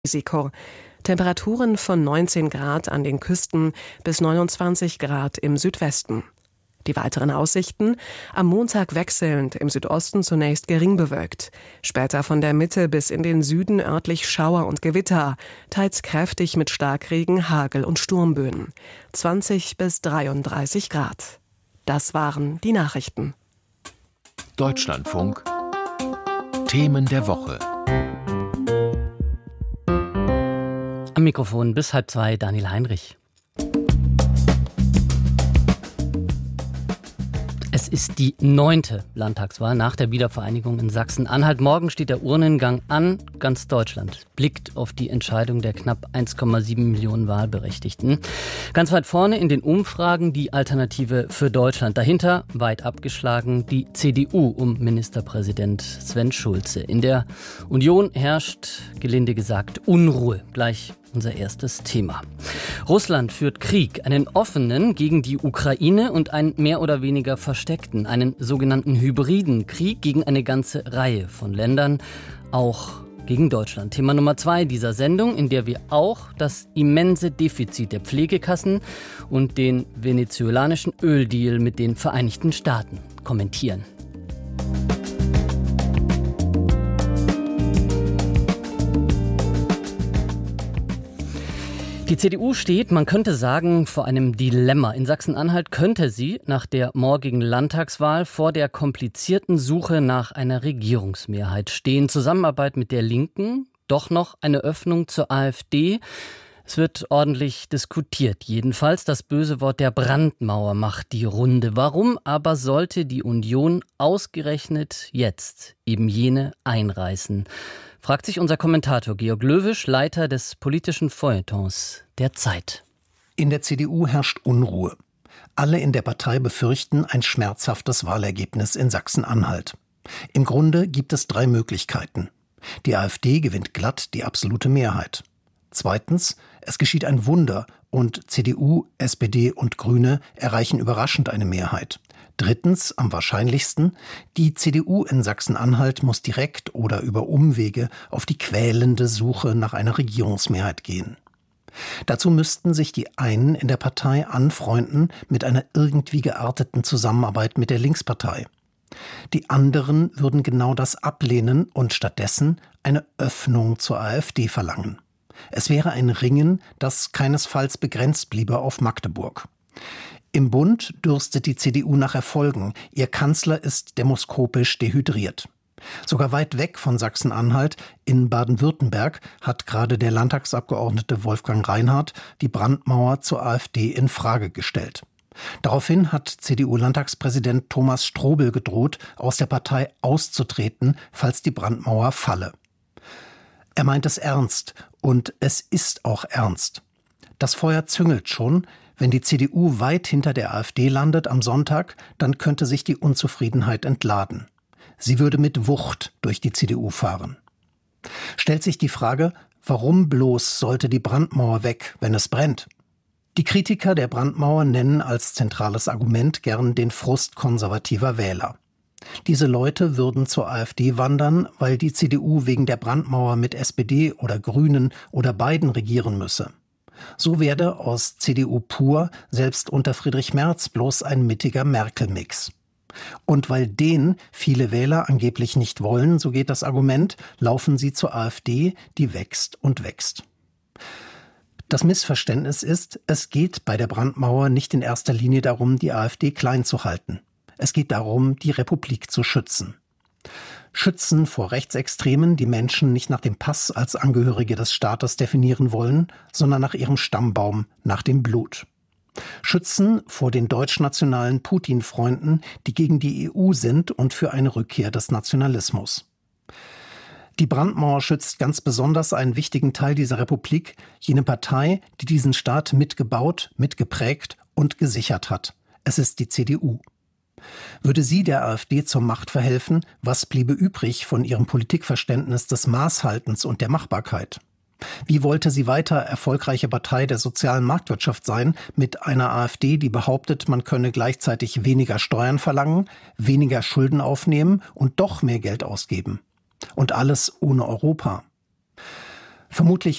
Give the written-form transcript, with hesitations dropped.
Risiko. Temperaturen von 19 Grad an den Küsten bis 29 Grad im Südwesten. Die weiteren Aussichten: am Montag wechselnd, im Südosten zunächst gering bewölkt. Später von der Mitte bis in den Süden örtlich Schauer und Gewitter, teils kräftig mit Starkregen, Hagel und Sturmböen. 20 bis 33 Grad. Das waren die Nachrichten. Deutschlandfunk. Themen der Woche. Am Mikrofon bis 1:30 Daniel Heinrich. Es ist die 9. Landtagswahl nach der Wiedervereinigung in Sachsen-Anhalt. Morgen steht der Urnengang an. Ganz Deutschland blickt auf die Entscheidung der knapp 1,7 Millionen Wahlberechtigten. Ganz weit vorne in den Umfragen die Alternative für Deutschland. Dahinter, weit abgeschlagen, die CDU um Ministerpräsident Sven Schulze. In der Union herrscht, gelinde gesagt, Unruhe. Gleich unser erstes Thema. Russland führt Krieg, einen offenen gegen die Ukraine und einen mehr oder weniger versteckten, einen sogenannten hybriden Krieg gegen eine ganze Reihe von Ländern, auch gegen Deutschland. Thema Nummer 2 dieser Sendung, in der wir auch das immense Defizit der Pflegekassen und den venezolanischen Öldeal mit den Vereinigten Staaten kommentieren. Die CDU steht, man könnte sagen, vor einem Dilemma. In Sachsen-Anhalt könnte sie nach der morgigen Landtagswahl vor der komplizierten Suche nach einer Regierungsmehrheit stehen. Zusammenarbeit mit der Linken, doch noch eine Öffnung zur AfD. Es wird ordentlich diskutiert. Jedenfalls das böse Wort der Brandmauer macht die Runde. Warum aber sollte die Union ausgerechnet jetzt eben jene einreißen? Fragt sich unser Kommentator Georg Löwisch, Leiter des politischen Feuilletons der Zeit. In der CDU herrscht Unruhe. Alle in der Partei befürchten ein schmerzhaftes Wahlergebnis in Sachsen-Anhalt. Im Grunde gibt es 3 Möglichkeiten. Die AfD gewinnt glatt die absolute Mehrheit. Zweitens, es geschieht ein Wunder und CDU, SPD und Grüne erreichen überraschend eine Mehrheit. Drittens, am wahrscheinlichsten, die CDU in Sachsen-Anhalt muss direkt oder über Umwege auf die quälende Suche nach einer Regierungsmehrheit gehen. Dazu müssten sich die einen in der Partei anfreunden mit einer irgendwie gearteten Zusammenarbeit mit der Linkspartei. Die anderen würden genau das ablehnen und stattdessen eine Öffnung zur AfD verlangen. Es wäre ein Ringen, das keinesfalls begrenzt bliebe auf Magdeburg. Im Bund dürstet die CDU nach Erfolgen. Ihr Kanzler ist demoskopisch dehydriert. Sogar weit weg von Sachsen-Anhalt, in Baden-Württemberg, hat gerade der Landtagsabgeordnete Wolfgang Reinhardt die Brandmauer zur AfD in Frage gestellt. Daraufhin hat CDU-Landtagspräsident Thomas Strobel gedroht, aus der Partei auszutreten, falls die Brandmauer falle. Er meint es ernst und es ist auch ernst. Das Feuer züngelt schon. Wenn die CDU weit hinter der AfD landet am Sonntag, dann könnte sich die Unzufriedenheit entladen. Sie würde mit Wucht durch die CDU fahren. Stellt sich die Frage, warum bloß sollte die Brandmauer weg, wenn es brennt? Die Kritiker der Brandmauer nennen als zentrales Argument gern den Frust konservativer Wähler. Diese Leute würden zur AfD wandern, weil die CDU wegen der Brandmauer mit SPD oder Grünen oder beiden regieren müsse. So werde aus CDU pur selbst unter Friedrich Merz bloß ein mittiger Merkel-Mix. Und weil den viele Wähler angeblich nicht wollen, so geht das Argument, laufen sie zur AfD, die wächst und wächst. Das Missverständnis ist, es geht bei der Brandmauer nicht in erster Linie darum, die AfD klein zu halten. Es geht darum, die Republik zu schützen. Schützen vor Rechtsextremen, die Menschen nicht nach dem Pass als Angehörige des Staates definieren wollen, sondern nach ihrem Stammbaum, nach dem Blut. Schützen vor den deutschnationalen Putin-Freunden, die gegen die EU sind und für eine Rückkehr des Nationalismus. Die Brandmauer schützt ganz besonders einen wichtigen Teil dieser Republik, jene Partei, die diesen Staat mitgebaut, mitgeprägt und gesichert hat. Es ist die CDU. Würde sie der AfD zur Macht verhelfen, was bliebe übrig von ihrem Politikverständnis des Maßhaltens und der Machbarkeit? Wie wollte sie weiter erfolgreiche Partei der sozialen Marktwirtschaft sein, mit einer AfD, die behauptet, man könne gleichzeitig weniger Steuern verlangen, weniger Schulden aufnehmen und doch mehr Geld ausgeben? Und alles ohne Europa. Vermutlich